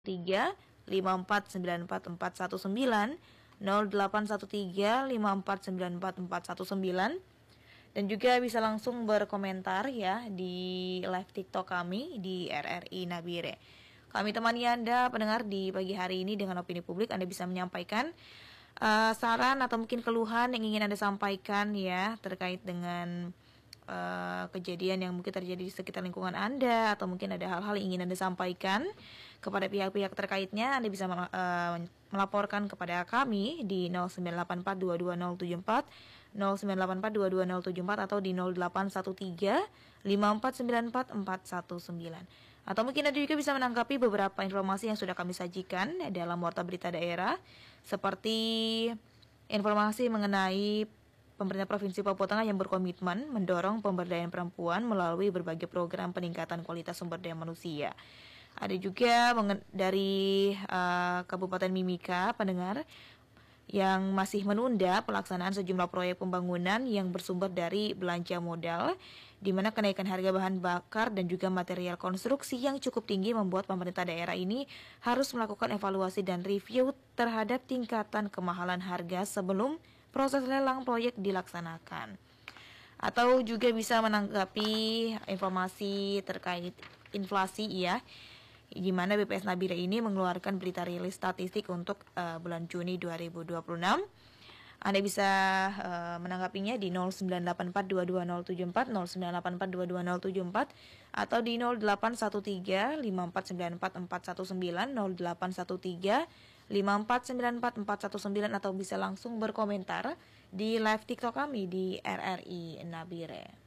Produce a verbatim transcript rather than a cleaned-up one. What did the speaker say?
tiga lima empat sembilan empat empat satu sembilan, nol delapan satu tiga lima empat sembilan empat empat satu sembilan, dan juga bisa langsung berkomentar ya di live TikTok kami di R R I Nabire. Kami temani Anda pendengar di pagi hari ini dengan opini publik. Anda bisa menyampaikan uh, saran atau mungkin keluhan yang ingin Anda sampaikan ya terkait dengan uh, kejadian yang mungkin terjadi di sekitar lingkungan Anda, atau mungkin ada hal-hal yang ingin Anda sampaikan kepada pihak-pihak terkaitnya. Anda bisa uh, melaporkan kepada kami di nol sembilan delapan empat dua dua nol tujuh empat, nol sembilan delapan empat dua dua nol tujuh empat, atau di nol delapan satu tiga lima empat sembilan empat empat satu sembilan. Atau mungkin Anda juga bisa menanggapi beberapa informasi yang sudah kami sajikan dalam Warta Berita Daerah, seperti informasi mengenai pemerintah Provinsi Papua Tengah yang berkomitmen mendorong pemberdayaan perempuan melalui berbagai program peningkatan kualitas sumber daya manusia. Ada juga dari uh, Kabupaten Mimika, pendengar, yang masih menunda pelaksanaan sejumlah proyek pembangunan yang bersumber dari belanja modal, di mana kenaikan harga bahan bakar dan juga material konstruksi yang cukup tinggi membuat pemerintah daerah ini harus melakukan evaluasi dan review terhadap tingkatan kemahalan harga sebelum proses lelang proyek dilaksanakan. Atau juga bisa menanggapi informasi terkait inflasi ya, di mana B P S Nabire ini mengeluarkan berita rilis statistik untuk uh, bulan Juni dua ribu dua puluh enam. Anda bisa uh, menanggapinya di nol sembilan delapan empat dua dua nol tujuh empat, nol sembilan delapan empat dua dua nol tujuh empat, atau di nol delapan satu tiga lima empat sembilan empat empat satu sembilan, nol delapan satu tiga lima empat sembilan empat empat satu sembilan, atau bisa langsung berkomentar di live TikTok kami di R R I Nabire.